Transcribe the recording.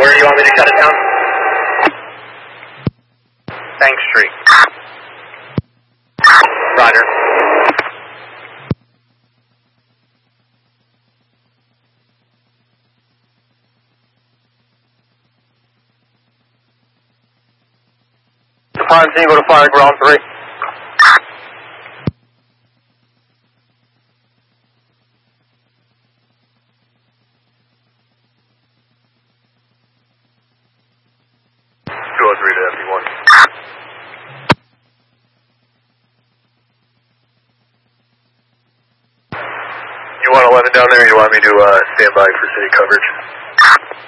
Where do you want me to cut it down? Bank Street. Roger. Prime Tango to fire ground 3. You want 11 down there, or you want me to stand by for city coverage?